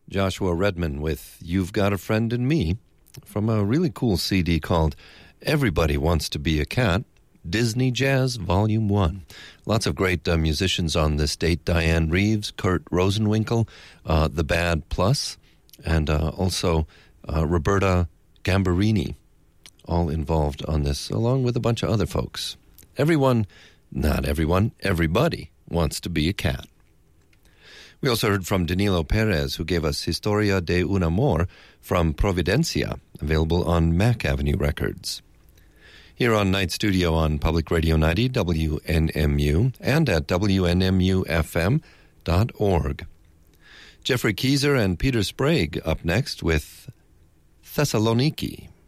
Joshua Redman with You've Got a Friend in Me from a really cool CD called Everybody Wants to Be a Cat, Disney Jazz Volume 1. Lots of great musicians on this date. Diane Reeves, Kurt Rosenwinkel, The Bad Plus, and also Roberta Gambarini, all involved on this, along with a bunch of other folks. Not everyone, everybody wants to be a cat. We also heard from Danilo Perez, who gave us Historia de un Amor from Providencia, available on Mack Avenue Records. Here on Night Studio on Public Radio 90, WNMU, and at WNMUFM.org. Jeffrey Keyser and Peter Sprague up next with Thessaloniki.